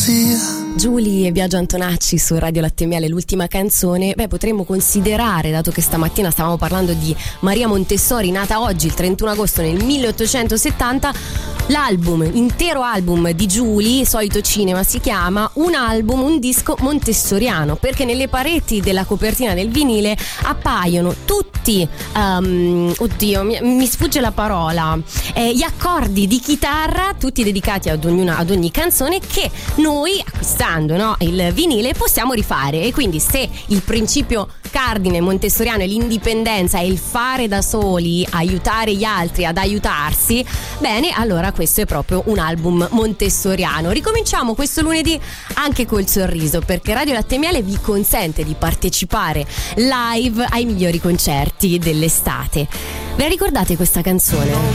Giulia e Biagio Antonacci su Radio Latte Miele, l'ultima canzone. Potremmo considerare, dato che stamattina stavamo parlando di Maria Montessori, nata oggi il 31 agosto nel 1870, intero album di Giulia, Solito Cinema si chiama, un disco montessoriano, perché nelle pareti della copertina del vinile appaiono tutti, mi sfugge la parola, gli accordi di chitarra, tutti dedicati ad ogni canzone, che noi, acquistando, no, il vinile, possiamo rifare. E quindi, se il principio cardine montessoriano è l'indipendenza e il fare da soli, aiutare gli altri ad aiutarsi, bene, allora questo è proprio un album montessoriano. Ricominciamo questo lunedì anche col sorriso, perché Radio Latte Miele vi consente di partecipare live ai migliori concerti dell'estate. Ve la ricordate questa canzone?